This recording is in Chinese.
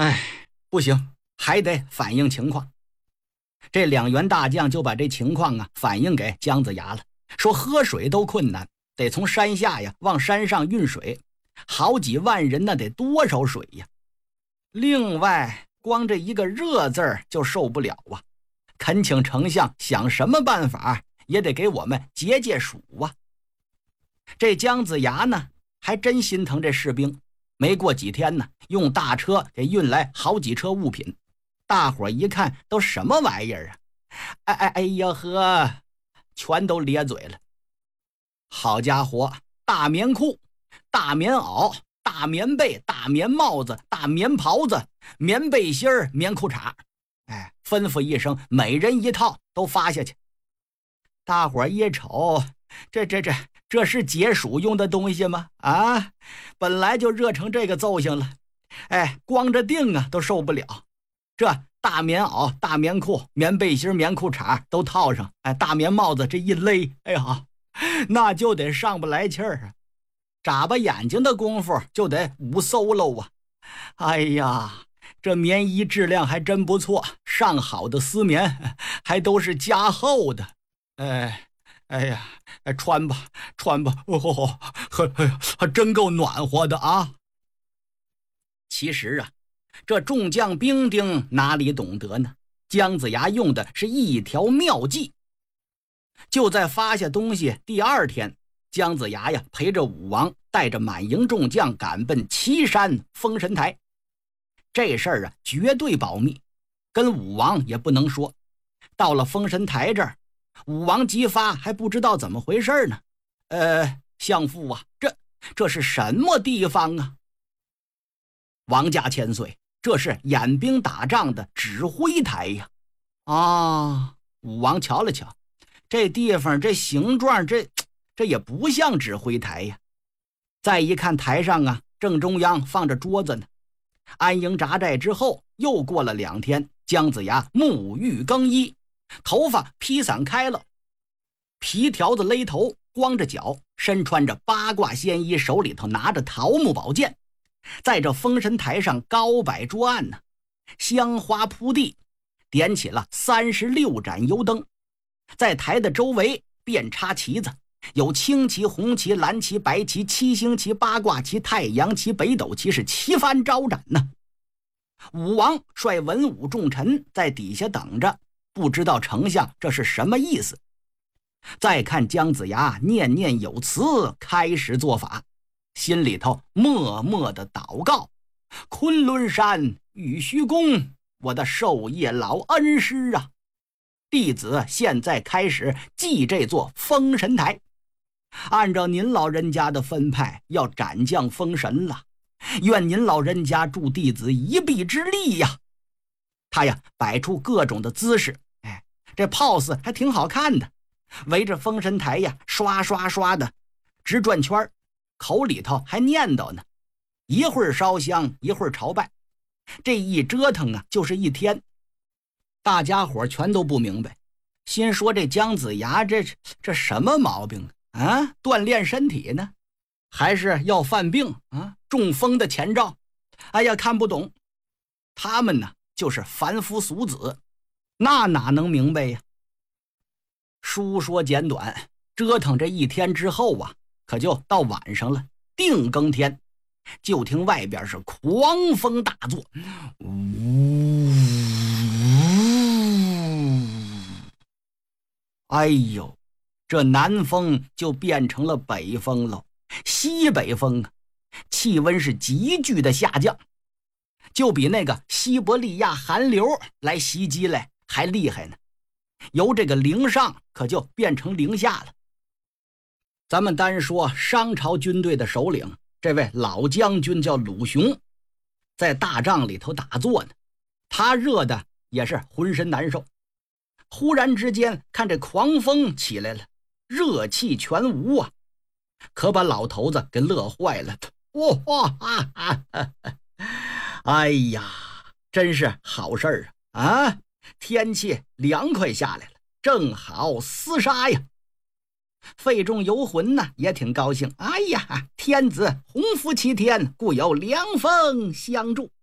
哎，不行，还得反映情况。这2员大将就把这情况反映给姜子牙了，说喝水都困难，得从山下往山上运水，好几万人得多少水呀。另外光这一个热字儿就受不了啊，恳请丞相想什么办法也得给我们解暑啊。这姜子牙呢还真心疼这士兵，没过几天呢，用大车给运来好几车物品。大伙一看都什么玩意儿啊？哎呀呵，全都咧嘴了。好家伙，大棉裤、大棉袄、大棉被、大棉帽子、大棉袍子、棉背心儿、棉裤衩，吩咐一声，每人一套都发下去。大伙一瞅，这是解暑用的东西吗？啊，本来就热成这个奏性了，光着腚都受不了。这大棉袄、大棉裤、棉背心、棉裤衩都套上，大棉帽子这一勒，哎呀，那就得上不来气儿啊！眨巴眼睛的功夫就得捂馊喽啊！哎呀，这棉衣质量还真不错，上好的丝棉，还都是加厚的。哎呀，穿吧，真够暖和的啊！其实啊，这众将兵丁哪里懂得呢？姜子牙用的是一条妙计。就在发下东西第2天，姜子牙陪着武王带着满营众将赶奔岐山封神台。这事儿绝对保密，跟武王也不能说。到了封神台这儿，武王姬发还不知道怎么回事呢。相父啊，这是什么地方啊？王家千岁，这是演兵打仗的指挥台呀！啊，武王瞧了瞧，这地方这形状，这也不像指挥台呀。再一看台上正中央放着桌子呢。安营扎寨之后，又过了2天，姜子牙沐浴更衣，头发披散开了，皮条子勒头，光着脚，身穿着八卦仙衣，手里头拿着桃木宝剑，在这封神台上高摆桌案呢，香花铺地，点起了36盏油灯，在台的周围遍插旗子，有青旗、红旗、蓝旗、白旗、七星旗、八卦旗、太阳旗、北斗旗，是旗帆招展呢。武王率文武重臣在底下等着，不知道丞相这是什么意思。再看姜子牙念念有词，开始做法，心里头默默的祷告：昆仑山玉虚宫，我的授业老恩师啊，弟子现在开始祭这座封神台，按照您老人家的分派，要斩将封神了，愿您老人家助弟子一臂之力呀！他摆出各种的姿势，这 pose 还挺好看的，围着封神台刷刷刷的直转圈，口里头还念叨呢，一会儿烧香，一会儿朝拜，这一折腾就是1天。大家伙全都不明白，心说这姜子牙这什么毛病啊？锻炼身体呢，还是要犯病啊？中风的前兆？哎呀，看不懂。他们呢，就是凡夫俗子，那哪能明白呀？书说简短，折腾这1天之后可就到晚上了，定更天。就听外边是狂风大作，呜！哎呦，这南风就变成了北风了，西北风气温是急剧的下降，就比那个西伯利亚寒流来袭击来还厉害呢。由这个零上可就变成零下了。咱们单说商朝军队的首领，这位老将军叫鲁雄，在大帐里头打坐呢，他热的也是浑身难受。忽然之间看这狂风起来了，热气全无啊，可把老头子给乐坏了。哎呀，真是好事儿啊！天气凉快下来了，正好厮杀呀。费仲游魂呢也挺高兴，哎呀，天子洪福齐天，故有凉风相助。